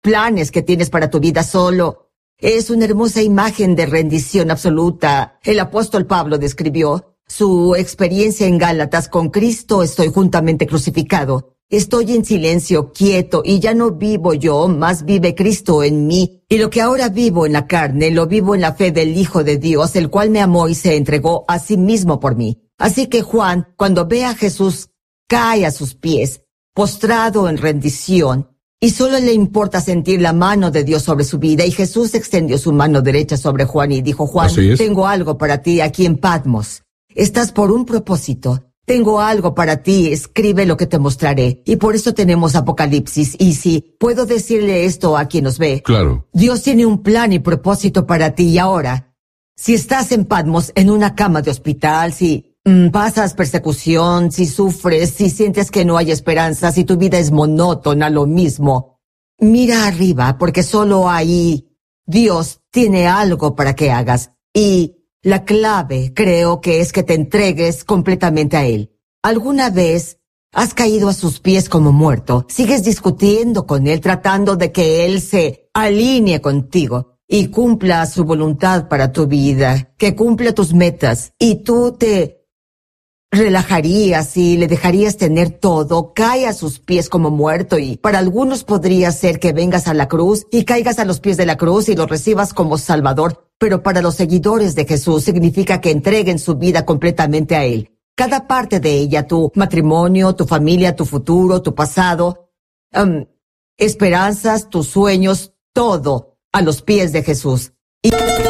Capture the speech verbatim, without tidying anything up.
planes que tienes para tu vida solo. Es una hermosa imagen de rendición absoluta. El apóstol Pablo describió su experiencia en Gálatas: con Cristo estoy juntamente crucificado. Estoy en silencio, quieto, y ya no vivo yo, más vive Cristo en mí. Y lo que ahora vivo en la carne, lo vivo en la fe del Hijo de Dios, el cual me amó y se entregó a sí mismo por mí. Así que Juan, cuando ve a Jesús, cae a sus pies, postrado en rendición, y solo le importa sentir la mano de Dios sobre su vida. Y Jesús extendió su mano derecha sobre Juan y dijo: Juan, tengo algo para ti aquí en Patmos. Estás por un propósito. Tengo algo para ti, escribe lo que te mostraré. Y por eso tenemos Apocalipsis. Y si puedo decirle esto a quien nos ve. Claro. Dios tiene un plan y propósito para ti. Y ahora, si estás en Patmos, en una cama de hospital, si mm, pasas persecución, si sufres, si sientes que no hay esperanza, si tu vida es monótona, lo mismo, mira arriba, porque solo ahí Dios tiene algo para que hagas. Y la clave, creo que es que te entregues completamente a Él. ¿Alguna vez has caído a sus pies como muerto? Sigues discutiendo con Él, tratando de que Él se alinee contigo y cumpla su voluntad para tu vida, que cumpla tus metas, y tú te relajarías y le dejarías tener todo, cae a sus pies como muerto. Y para algunos podría ser que vengas a la cruz y caigas a los pies de la cruz y lo recibas como Salvador, pero para los seguidores de Jesús significa que entreguen su vida completamente a Él. Cada parte de ella, tu matrimonio, tu familia, tu futuro, tu pasado, um, esperanzas, tus sueños, todo a los pies de Jesús. Y